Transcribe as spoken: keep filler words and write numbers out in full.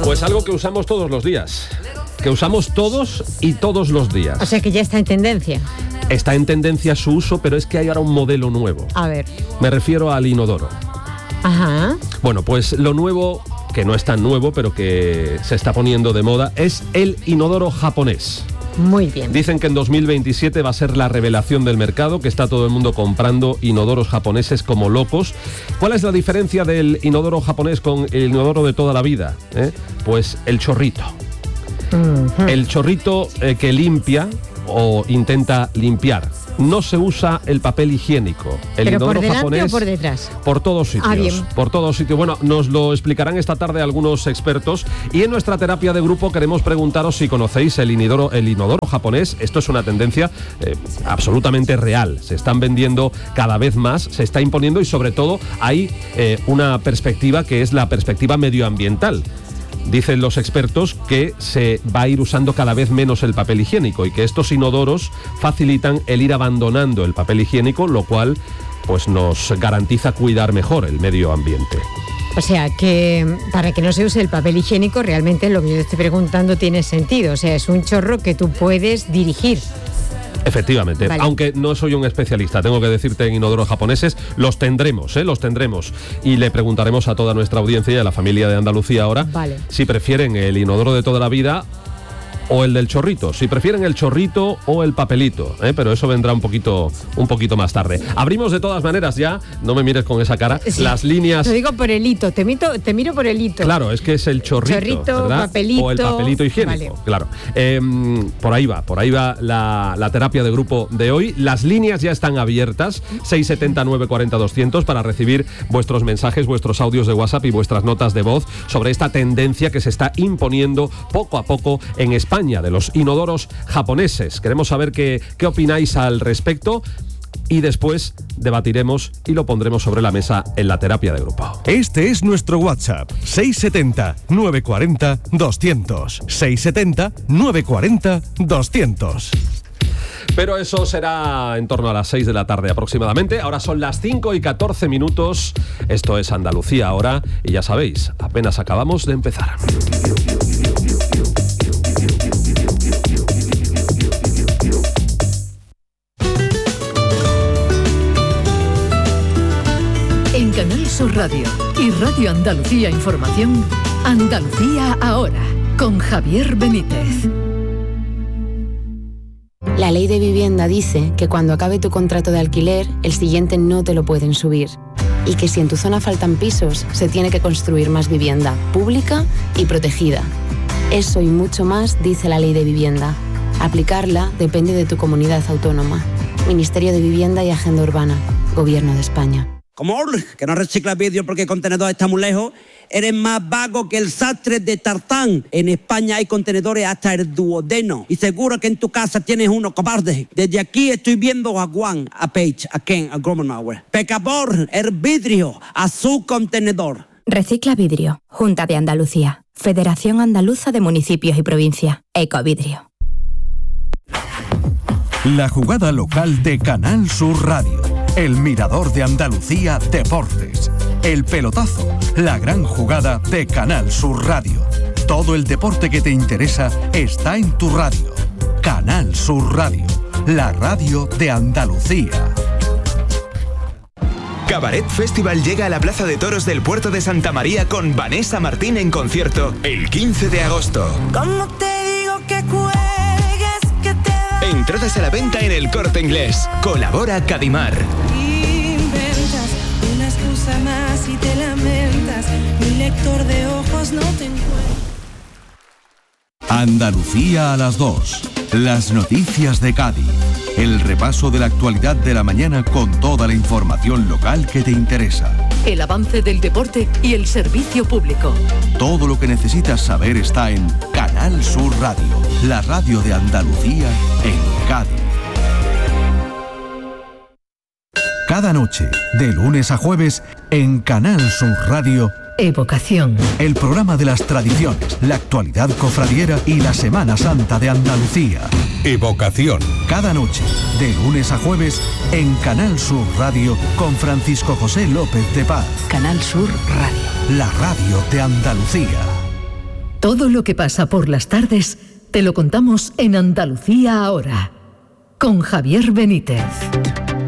Pues algo que usamos todos los días, que usamos todos y todos los días. O sea que ya está en tendencia. Está en tendencia su uso, pero es que hay ahora un modelo nuevo. A ver. Me refiero al inodoro. Ajá. Bueno, pues lo nuevo, que no es tan nuevo, pero que se está poniendo de moda, es el inodoro japonés. Muy bien. Dicen que en dos mil veintisiete va a ser la revelación del mercado, que está todo el mundo comprando inodoros japoneses como locos. ¿Cuál es la diferencia del inodoro japonés con el inodoro de toda la vida? ¿Eh? Pues el chorrito. Uh-huh. El chorrito eh, que limpia o intenta limpiar. No se usa el papel higiénico. El ¿Pero inodoro por delante japonés, o por detrás? Por todos sitios. Ah, bien. Por todos sitios. Bueno, nos lo explicarán esta tarde algunos expertos. Y en nuestra terapia de grupo queremos preguntaros si conocéis el inodoro, el inodoro japonés. Esto es una tendencia eh, absolutamente real. Se están vendiendo cada vez más, se está imponiendo y sobre todo hay eh, una perspectiva que es la perspectiva medioambiental. Dicen los expertos que se va a ir usando cada vez menos el papel higiénico y que estos inodoros facilitan el ir abandonando el papel higiénico, lo cual pues nos garantiza cuidar mejor el medio ambiente. O sea, que para que no se use el papel higiénico, realmente lo que yo estoy preguntando tiene sentido. O sea, es un chorro que tú puedes dirigir. Efectivamente, vale. Aunque no soy un especialista, tengo que decirte en inodoros japoneses, los tendremos, ¿eh? los tendremos. Y le preguntaremos a toda nuestra audiencia y a la familia de Andalucía ahora vale. si prefieren el inodoro de toda la vida o el del chorrito, si prefieren el chorrito o el papelito, ¿eh? Pero eso vendrá un poquito, un poquito más tarde. Abrimos de todas maneras ya, no me mires con esa cara, sí, las líneas... Lo digo por el hito, te, mito, te miro por el hito. Claro, es que es el chorrito, chorrito, ¿verdad? papelito... O el papelito higiénico, vale. Claro. Eh, por ahí va, por ahí va la, la terapia de grupo de hoy. Las líneas ya están abiertas, seis siete cero, nueve cuatro cero, doscientos, para recibir vuestros mensajes, vuestros audios de WhatsApp y vuestras notas de voz sobre esta tendencia que se está imponiendo poco a poco en España, de los inodoros japoneses. Queremos saber qué, qué opináis al respecto y después debatiremos y lo pondremos sobre la mesa en la terapia de grupo. Este es nuestro WhatsApp, seis siete cero, nueve cuatro cero, doscientos. seis siete cero, nueve cuatro cero, doscientos. Pero eso será en torno a las seis de la tarde aproximadamente. Ahora son las cinco y catorce minutos. Esto es Andalucía ahora y ya sabéis, apenas acabamos de empezar. En Canal Sur Radio y Radio Andalucía Información, Andalucía ahora, con Javier Benítez. La ley de vivienda dice que cuando acabe tu contrato de alquiler, el siguiente no te lo pueden subir. Y que si en tu zona faltan pisos, se tiene que construir más vivienda pública y protegida. Eso y mucho más dice la ley de vivienda. Aplicarla depende de tu comunidad autónoma. Ministerio de Vivienda y Agenda Urbana. Gobierno de España. Como que no recicla vidrio porque el contenedor está muy lejos, eres más vago que el sastre de Tartán. En España hay contenedores hasta el duodeno y seguro que en tu casa tienes uno, cobarde. Desde aquí estoy viendo a Juan, a Paige, a Ken, a Gromenauer. Pecador, el vidrio a su contenedor. Recicla vidrio. Junta de Andalucía. Federación Andaluza de Municipios y Provincias. Ecovidrio. La jugada local de Canal Sur Radio. El Mirador de Andalucía Deportes. El pelotazo. La gran jugada de Canal Sur Radio. Todo el deporte que te interesa está en tu radio. Canal Sur Radio. La radio de Andalucía. Cabaret Festival llega a la Plaza de Toros del Puerto de Santa María con Vanessa Martín en concierto el quince de agosto. ¿Cómo te digo que cuelgues, que te da... Entradas a la venta en El Corte Inglés. Colabora Cadimar. Inventas una excusa más y te lamentas. Mi lector de ojos no te encuentra. Andalucía a las dos. Las noticias de Cádiz. El repaso de la actualidad de la mañana con toda la información local que te interesa. El avance del deporte y el servicio público. Todo lo que necesitas saber está en Canal Sur Radio, la radio de Andalucía en Cádiz. Cada noche, de lunes a jueves, en Canal Sur Radio, Evocación. El programa de las tradiciones, la actualidad cofradiera y la Semana Santa de Andalucía. Evocación. Cada noche, de lunes a jueves, en Canal Sur Radio, con Francisco José López de Paz. Canal Sur Radio. La radio de Andalucía. Todo lo que pasa por las tardes te lo contamos en Andalucía Ahora, con Javier Benítez.